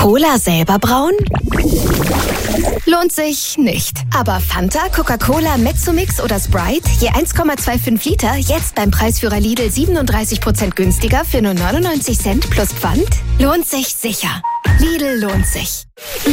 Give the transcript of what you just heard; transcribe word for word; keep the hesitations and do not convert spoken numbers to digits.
Cola selber brauen? Lohnt sich nicht. Aber Fanta, Coca-Cola, Mezzomix oder Sprite, je eins Komma fünfundzwanzig Liter, jetzt beim Preisführer Lidl siebenunddreißig Prozent günstiger für nur neunundneunzig Cent plus Pfand? Lohnt sich sicher. Lidl lohnt sich.